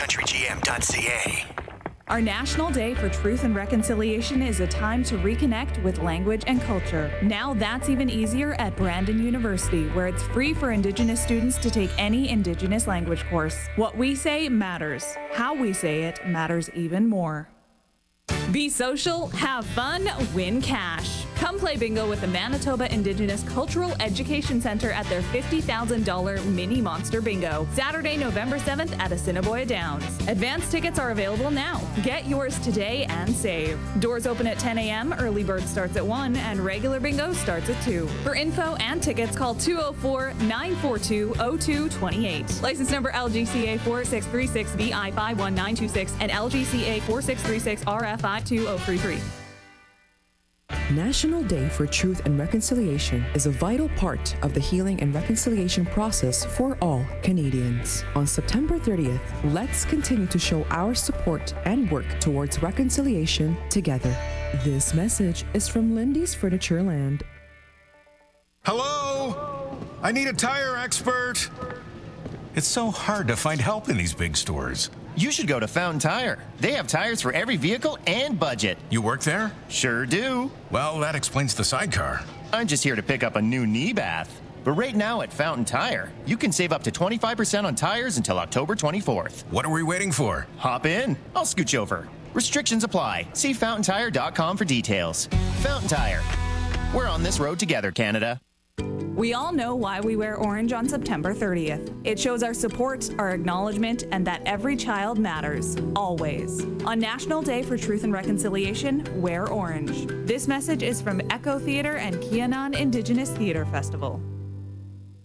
countrygm.ca. Our National Day for Truth and Reconciliation is a time to reconnect with language and culture. Now that's even easier at Brandon University, where it's free for Indigenous students to take any Indigenous language course. What we say matters. How we say it matters even more. Be social, have fun, win cash. Come play bingo with the Manitoba Indigenous Cultural Education Center at their $50,000 Mini Monster Bingo, Saturday, November 7th at Assiniboia Downs. Advance tickets are available now. Get yours today and save. Doors open at 10 a.m., early bird starts at 1, and regular bingo starts at 2. For info and tickets, call 204-942-0228. License number LGCA 4636VI 51926 and LGCA 4636 RFI 2033. National Day for Truth and Reconciliation is a vital part of the healing and reconciliation process for all Canadians. On September 30th, let's continue to show our support and work towards reconciliation together. This message is from Lindy's Furniture Land. Hello? I need a tire expert. It's so hard to find help in these big stores. You should go to Fountain Tire. They have tires for every vehicle and budget. You work there? Sure do. Well, that explains the sidecar. I'm just here to pick up a new knee bath. But right now at Fountain Tire, you can save up to 25% on tires until October 24th. What are we waiting for? Hop in. I'll scooch over. Restrictions apply. See fountaintire.com for details. Fountain Tire. We're on this road together, Canada. We all know why we wear orange on September 30th. It shows our support, our acknowledgement, and that every child matters, always. On National Day for Truth and Reconciliation, wear orange. This message is from Echo Theatre and Kianan Indigenous Theatre Festival.